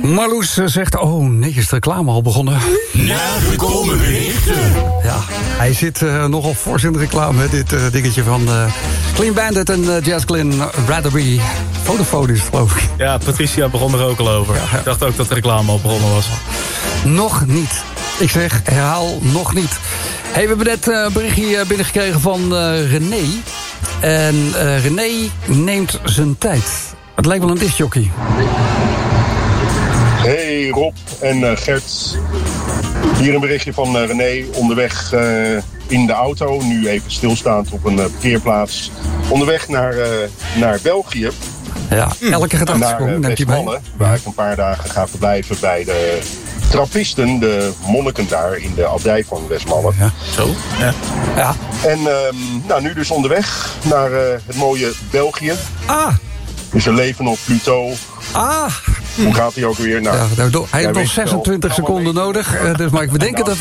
Marloes zegt, oh nee, is de reclame al begonnen? Nagekomen berichten. Ja, hij zit nogal fors in de reclame, dit dingetje van Clean Bandit en Jazz Glynn, Rather Be Fotofonisch, geloof ik. Ja, Patricia begon er ook al over. Ja. Ik dacht ook dat de reclame al begonnen was. Nog niet. Ik zeg, herhaal, nog niet. Hey, we hebben net een berichtje binnengekregen van René. En René neemt zijn tijd. Het lijkt wel een discjockey. Hey Rob en Gert. Hier een berichtje van René. Onderweg in de auto. Nu even stilstaand op een parkeerplaats. Onderweg naar België. Ja, elke gedachtesprong naar neemt hij mee. Westmalle, waar ik een paar dagen ga verblijven bij de trappisten, de monniken daar in de abdij van Westmalle. Ja. Zo? Ja. Ja. En nu dus onderweg naar het mooie België. Ah, Dus een leven op Pluto. ah. Hoe gaat hij ook weer? Nou, Ja, hij jij heeft nog weet het wel. 26 seconden nodig. Dus maar ik bedenk dat